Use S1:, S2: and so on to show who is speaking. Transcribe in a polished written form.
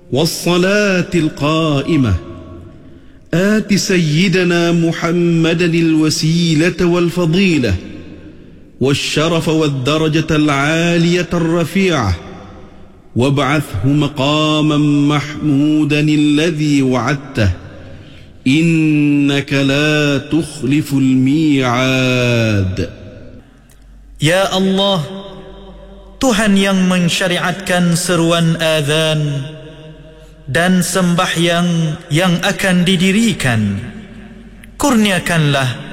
S1: والصلاة القائمة آت سيدنا محمدا الوسيلة والفضيلة والشرف والدرجة العالية الرفيعة وابعثه مقاما محمودا الذي وعدته إنك لا تخلف الميعاد.
S2: Ya Allah, Tuhan yang mensyariatkan seruan azan dan sembahyang yang akan didirikan, kurniakanlah